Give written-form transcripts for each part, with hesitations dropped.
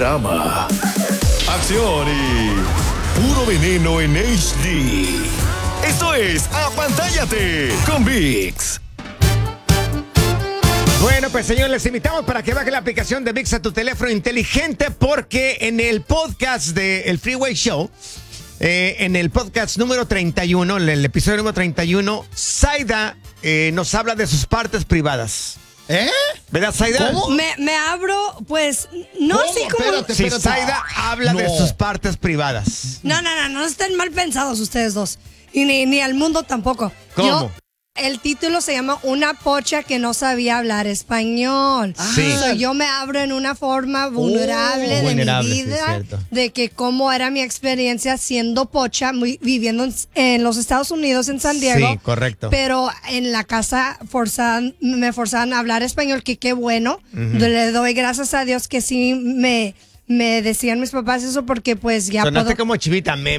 drama, acción y puro veneno en HD. Esto es Apantállate con ViX. Bueno, pues señores, les invitamos para que bajen la aplicación de ViX a tu teléfono inteligente, porque en el podcast de El Freeway Show, en el podcast número 31, en el episodio número 31, Zaida nos habla de sus partes privadas. ¿Verdad, Zaida? ¿Cómo? Me abro, pues, no ¿Cómo? así como... Espérate. Sí, Zaida habla de sus partes privadas. No estén mal pensados ustedes dos. Y ni al mundo tampoco. ¿Cómo? El título se llama Una pocha que no sabía hablar español. Sí. Yo me abro en una forma vulnerable de vulnerable, mi sí, vida, cierto. de que cómo era mi experiencia siendo pocha, viviendo en los Estados Unidos, en San Diego. Sí, correcto. Pero en la casa me forzaban a hablar español, que qué bueno. Le doy gracias a Dios que sí me decían mis papás eso, porque pues ya Sonaste puedo... como chivita, me.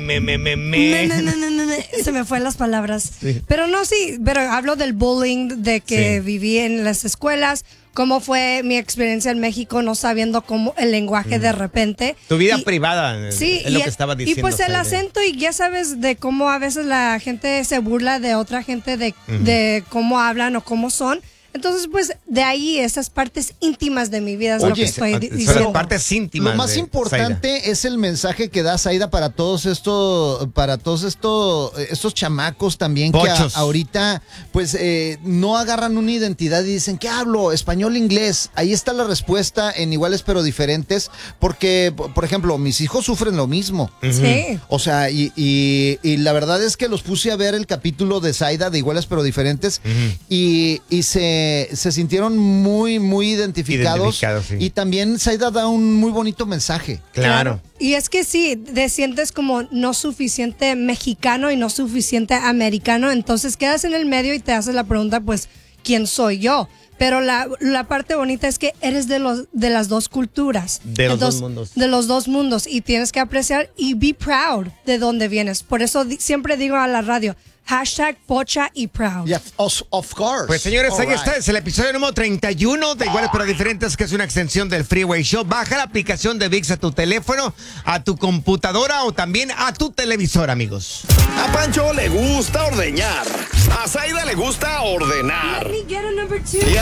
Se me fue las palabras. Sí. Pero pero hablo del bullying, de que Sí. viví en las escuelas, cómo fue mi experiencia en México, no sabiendo cómo el lenguaje de repente. Tu vida Y- privada, Sí, es lo que estaba diciendo. y pues el Zaida. acento, y ya sabes de cómo a veces la gente se burla de otra gente, de cómo hablan o cómo son. Entonces, pues, de ahí esas partes íntimas de mi vida es lo que Oye, estoy Son diciendo. las partes íntimas. Lo más de importante es el mensaje que da Zaida para todos estos chamacos también Pochos. que ahorita pues no agarran una identidad y dicen, ¿qué hablo? Español, inglés. Ahí está la respuesta en Iguales pero Diferentes, porque, por ejemplo, mis hijos sufren lo mismo. Sí. O sea, y la verdad es que los puse a ver el capítulo de Zaida de Iguales pero Diferentes y se sintieron muy, muy identificados. Sí. Y también Zaida da un muy bonito mensaje. Claro. Y es que sí, te sientes como no suficiente mexicano y no suficiente americano, entonces quedas en el medio y te haces la pregunta, pues, ¿quién soy yo? Pero la parte bonita es que eres de las dos culturas. De los dos mundos. De los dos mundos. Y tienes que apreciar y be proud de dónde vienes. Por eso siempre digo a la radio, #pocha y proud. Yeah, of course. Pues señores, ahí All está, right. es el episodio número 31 de Iguales pero Diferentes, que es una extensión del Freeway Show. Baja la aplicación de ViX a tu teléfono, a tu computadora o también a tu televisor, amigos. A Pancho le gusta ordeñar. A Zaida le gusta ordenar. Let me get a number two. Y a